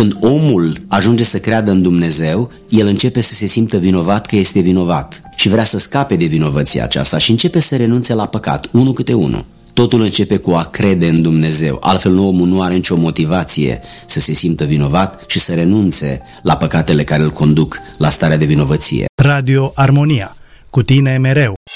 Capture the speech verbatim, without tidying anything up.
Când omul ajunge să creadă în Dumnezeu, el începe să se simtă vinovat că este vinovat și vrea să scape de vinovăția aceasta și începe să renunțe la păcat, unul câte unul. Totul începe cu a crede în Dumnezeu, altfel omul nu are nicio motivație să se simtă vinovat și să renunțe la păcatele care îl conduc la starea de vinovăție. Radio Armonia, cu tine mereu.